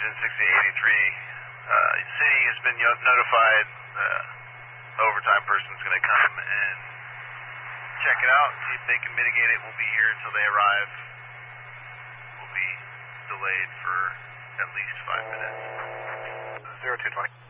engine 6083. City has been notified. Overtime person's going to come and check it out, see if they can mitigate it. We'll be here until they arrive. We'll be delayed for at least 5 minutes. 0220.